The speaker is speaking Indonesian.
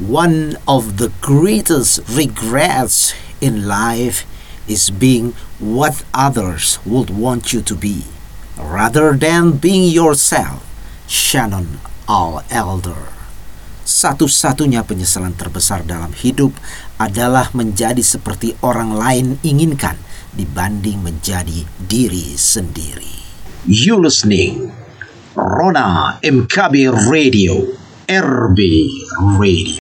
One of the greatest regrets in life is being what others would want you to be, rather than being yourself. Shannon Al Elder. Satu-satunya penyesalan terbesar dalam hidup adalah menjadi seperti orang lain inginkan dibanding menjadi diri sendiri. You listening Rona MKB Radio, RB Radio.